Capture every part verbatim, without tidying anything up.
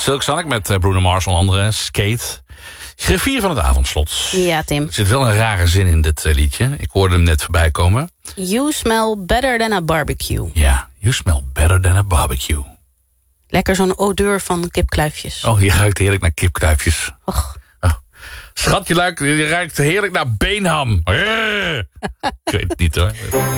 Silk Sonic met uh, Bruno Mars onder andere. Skate. Griffier van het avondslot. Ja, Tim. Er zit wel een rare zin in dit uh, liedje. Ik hoorde hem net voorbij komen. You smell better than a barbecue. Ja, you smell better than a barbecue. Lekker zo'n odeur van kipkluifjes. Oh, je ruikt heerlijk naar kipkluifjes. Och. Oh. Schat, je ruikt, je ruikt heerlijk naar beenham. Rrr. Ik weet het niet hoor.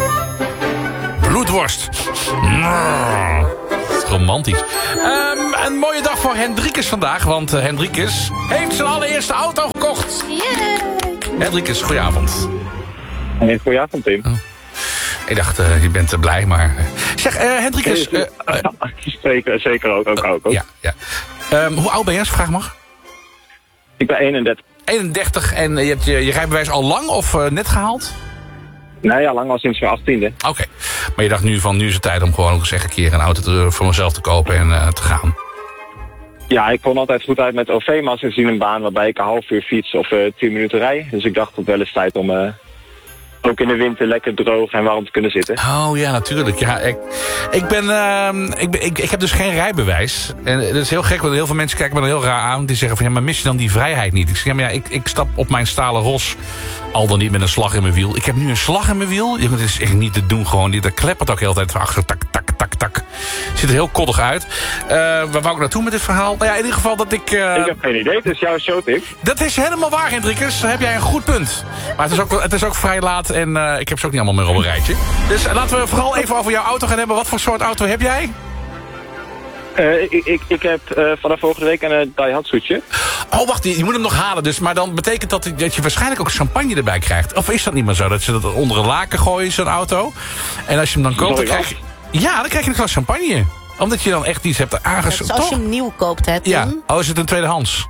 Bloedworst. Mm. Romantisch. Um, een mooie dag voor Hendrikus vandaag, want uh, Hendrikus heeft zijn allereerste auto gekocht. Yeah. Hendrikus, goedenavond. Hey, goedenavond, Tim. Oh. Ik dacht, uh, je bent uh, blij, maar... Uh, zeg, uh, Hendrikus... Uh, uh, zeker, zeker ook, ook, ook. ook. Ja, ja. Um, hoe oud ben je, als ik vraag mag? Ik ben eenendertig. eenendertig en je hebt je, je rijbewijs al lang of uh, net gehaald? Nou ja, lang al sinds mijn achttiende. Oké, okay. Maar je dacht nu van, nu is het tijd om gewoon ook eens een keer een auto te, voor mezelf te kopen en uh, te gaan. Ja, ik kon altijd goed uit met O V, maar als ik zie een baan waarbij ik een half uur fiets of uh, tien minuten rij. Dus ik dacht het wel eens tijd om uh, ook in de winter lekker droog en warm te kunnen zitten. Oh ja, natuurlijk. Ja, ik, ik, ben, uh, ik, ben, ik, ik heb dus geen rijbewijs. En dat is heel gek, want heel veel mensen kijken me dan heel raar aan. Die zeggen van, ja, maar mis je dan die vrijheid niet? Ik zeg, ja, maar ja, ik, ik stap op mijn stalen ros. Al dan niet met een slag in mijn wiel. Ik heb nu een slag in mijn wiel. Het is echt niet te doen gewoon. Dat kleppert ook heel de tijd van achter. Tak, tak, tak, tak. Ziet er heel koddig uit. Uh, waar wou ik naartoe met dit verhaal? Nou ja, in ieder geval dat ik... Uh... Ik heb geen idee. Het is jouw show, Tim. Dat is helemaal waar, Hendrikus. Daar heb jij een goed punt. Maar het is ook, het is ook vrij laat en uh, ik heb ze ook niet allemaal meer op een rijtje. Dus uh, laten we vooral even over jouw auto gaan hebben. Wat voor soort auto heb jij? Uh, ik, ik, ik heb uh, vanaf volgende week een uh, Daihatsu'tje. Oh, wacht, je, je moet hem nog halen. Dus, maar dan betekent dat, dat je waarschijnlijk ook champagne erbij krijgt. Of is dat niet maar zo? Dat ze dat onder een laken gooien, zo'n auto. En als je hem dan koopt, dan krijg je... Ja, dan krijg je een glas champagne. Omdat je dan echt iets hebt aangesloten. Dus als je hem nieuw koopt, hè, Tim? Ja. Oh, is het een tweedehands?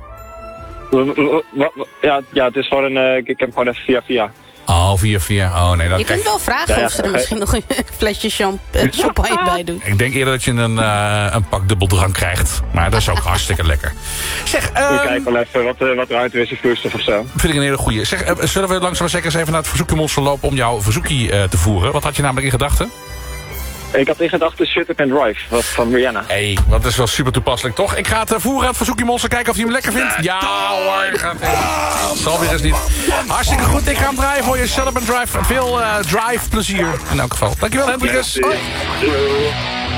Ja, ja, het is gewoon een... Uh, ik heb gewoon even via via. Oh, via via. Oh, nee, dan je krijg... kunt wel vragen ja, ja. of ze er misschien nog een flesje champ champagne bij doen. Ik denk eerder dat je een, uh, een pak dubbeldrank krijgt. Maar dat is ook hartstikke lekker. Zeg, um... we kijken wel even wat, uh, wat eruit is, een vloeistof of zo. Vind ik een hele goeie. Zeg, uh, zullen we langzaam zeker eens even naar het verzoekjemonster lopen om jouw verzoekie uh, te voeren? Wat had je namelijk in gedachten? Ik had in gedachten Shut Up and Drive wat van Rihanna. Hé, hey, dat is wel super toepasselijk, toch? Ik ga het uh, voeren aan het verzoekjemonster, kijken of hij hem lekker vindt. Ja hoor, gaat het. Zal weer eens niet. Hartstikke goed, ik ga hem draaien voor je. Shut Up and Drive. Veel uh, drive plezier in elk geval. Dankjewel, Hendrikus. Hoi.